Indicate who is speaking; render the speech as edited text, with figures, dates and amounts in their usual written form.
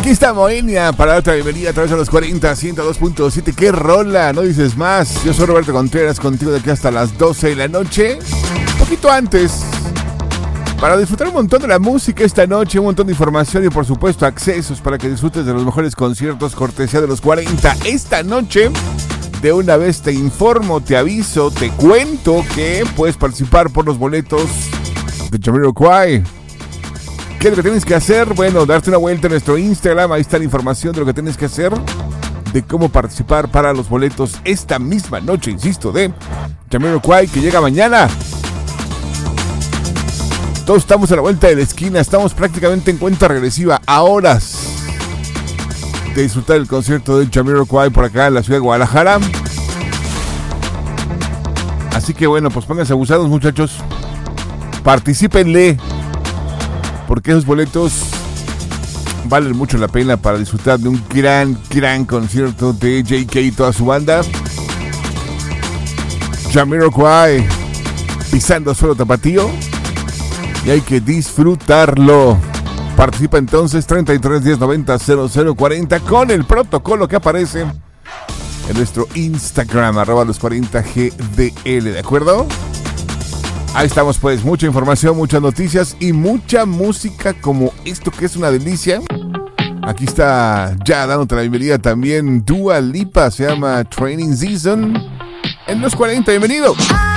Speaker 1: Aquí está Moenia para darte la bienvenida a través de los 40, 102.7. ¡Qué rola! No dices más. Yo soy Roberto Contreras, contigo de aquí hasta las 12 de la noche. Un poquito antes, para disfrutar un montón de la música esta noche, un montón de información y por supuesto accesos para que disfrutes de los mejores conciertos cortesía de los 40. Esta noche, de una vez te informo, te aviso, te cuento que puedes participar por los boletos de Jamiroquai. ¿Qué es lo que tienes que hacer? Bueno, darte una vuelta en nuestro Instagram, ahí está la información de lo que tienes que hacer, de cómo participar para los boletos esta misma noche, insisto, de Jamiroquai, que llega mañana. Todos estamos a la vuelta de la esquina, estamos prácticamente en cuenta regresiva, a horas de disfrutar el concierto de Jamiroquai por acá en la ciudad de Guadalajara. Así que bueno, pues pónganse abusados, muchachos, particípenle, porque esos boletos valen mucho la pena para disfrutar de un gran concierto de JK y toda su banda. Jamiroquai pisando suelo tapatío y hay que disfrutarlo. Participa entonces 33 10 90 00 40 con el protocolo que aparece en nuestro Instagram @los40gdl, ¿de acuerdo? Ahí estamos pues, mucha información, muchas noticias y mucha música como esto que es una delicia. Aquí está ya dándote la bienvenida también Dua Lipa, se llama Training Season en los 40, bienvenido.